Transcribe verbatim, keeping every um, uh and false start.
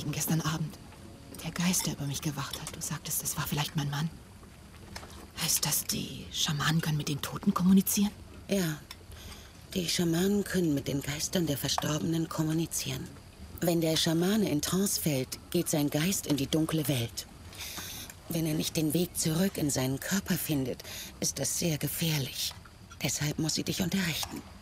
wegen gestern Abend. Der Geist, der über mich gewacht hat. Du sagtest, es war vielleicht mein Mann. Heißt das, die Schamanen können mit den Toten kommunizieren? Ja, die Schamanen können mit den Geistern der Verstorbenen kommunizieren. Wenn der Schamane in Trance fällt, geht sein Geist in die dunkle Welt. Wenn er nicht den Weg zurück in seinen Körper findet, ist das sehr gefährlich. Deshalb muss sie dich unterrichten.